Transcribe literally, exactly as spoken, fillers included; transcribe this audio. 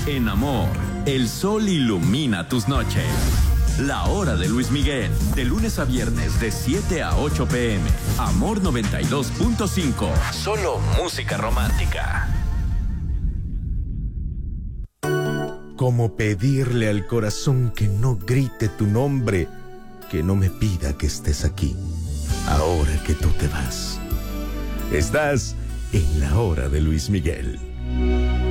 En amor, el sol ilumina tus noches. La hora de Luis Miguel, de lunes a viernes de siete a ocho pm. Amor noventa y dos punto cinco. Solo música romántica. ¿Cómo pedirle al corazón que no grite tu nombre, que no me pida que estés aquí, ahora que tú te vas? Estás en la hora de Luis Miguel.